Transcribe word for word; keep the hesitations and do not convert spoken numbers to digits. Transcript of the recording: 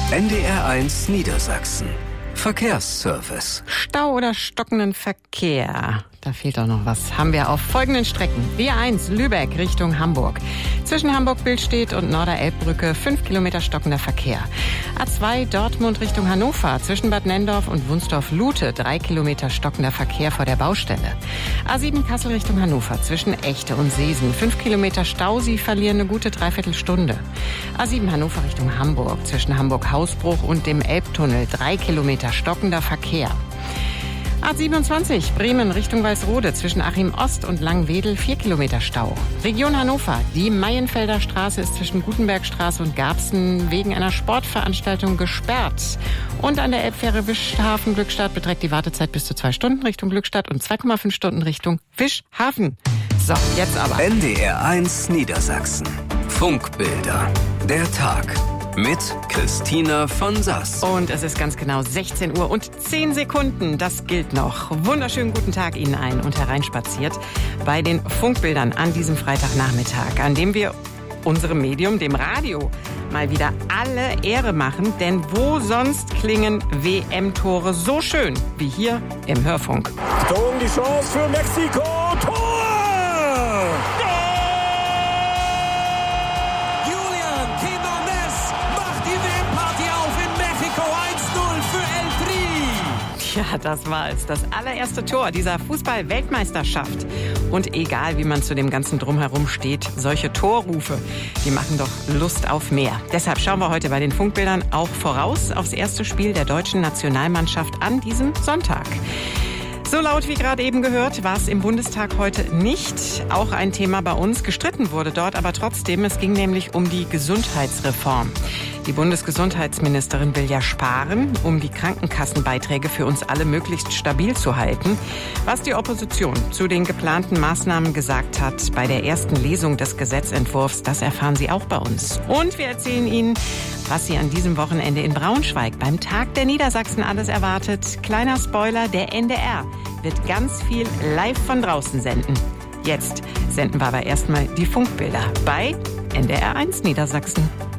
N D R eins Niedersachsen. Verkehrsservice. Stau oder stockenden Verkehr? Da fehlt doch noch was. Haben wir auf folgenden Strecken. B eins Lübeck Richtung Hamburg. Zwischen Hamburg-Billstedt und Norderelbbrücke fünf Kilometer stockender Verkehr. A zwei Dortmund Richtung Hannover. Zwischen Bad Nendorf und Wunsdorf-Lute drei Kilometer stockender Verkehr vor der Baustelle. A sieben Kassel Richtung Hannover. Zwischen Echte und Seesen fünf Kilometer Stau. Sie verlieren eine gute Dreiviertelstunde. A sieben Hannover Richtung Hamburg. Zwischen Hamburg-Hausbruch und dem Elbtunnel drei Kilometer stockender Verkehr. A siebenundzwanzig Bremen Richtung Walsrode zwischen Achim Ost und Langwedel vier Kilometer Stau. Region Hannover. Die Maienfelder Straße ist zwischen Gutenbergstraße und Garbsen wegen einer Sportveranstaltung gesperrt. Und an der Elbfähre Wischhafen Glückstadt beträgt die Wartezeit bis zu zwei Stunden Richtung Glückstadt und zwei Komma fünf Stunden Richtung Wischhafen. So, jetzt aber. N D R eins Niedersachsen. Funkbilder. Der Tag. Mit Christina von Sass. Und es ist ganz genau sechzehn Uhr und zehn Sekunden. Das gilt noch. Wunderschönen guten Tag Ihnen ein und hereinspaziert bei den Funkbildern an diesem Freitagnachmittag, an dem wir unserem Medium, dem Radio, mal wieder alle Ehre machen. Denn wo sonst klingen W M-Tore so schön wie hier im Hörfunk? Achtung, die Chance für Mexiko. Tor! Ja, das war es. Das allererste Tor dieser Fußball-Weltmeisterschaft. Und egal, wie man zu dem ganzen Drumherum steht, solche Torrufe, die machen doch Lust auf mehr. Deshalb schauen wir heute bei den Funkbildern auch voraus aufs erste Spiel der deutschen Nationalmannschaft an diesem Sonntag. So laut wie gerade eben gehört, war es im Bundestag heute nicht. Auch ein Thema bei uns. Gestritten wurde dort aber trotzdem. Es ging nämlich um die Gesundheitsreform. Die Bundesgesundheitsministerin will ja sparen, um die Krankenkassenbeiträge für uns alle möglichst stabil zu halten. Was die Opposition zu den geplanten Maßnahmen gesagt hat bei der ersten Lesung des Gesetzentwurfs, das erfahren Sie auch bei uns. Und wir erzählen Ihnen, was Sie an diesem Wochenende in Braunschweig beim Tag der Niedersachsen alles erwartet. Kleiner Spoiler, der N D R wird ganz viel live von draußen senden. Jetzt senden wir aber erstmal die Funkbilder bei N D R eins Niedersachsen.